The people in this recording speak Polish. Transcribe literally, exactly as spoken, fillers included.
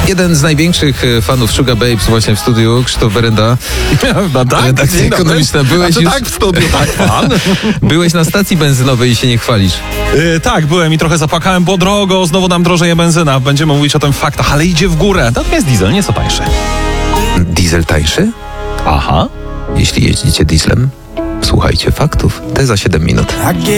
Jeden z największych e, fanów Sugar Babes właśnie w studiu, Krzysztof Berenda. No tak, Redakcja dzień dobry. ekonomiczna. Byłeś A już... tak w studiu, tak pan. Byłeś na stacji benzynowej i się nie chwalisz. Yy, tak, byłem i trochę zapłakałem, bo drogo, znowu nam drożeje benzyna. Będziemy mówić o tym w faktach, ale idzie w górę. Natomiast diesel nieco tańszy. Diesel tańszy? Aha. Jeśli jeździcie dieslem, słuchajcie faktów. Te za siedem minut.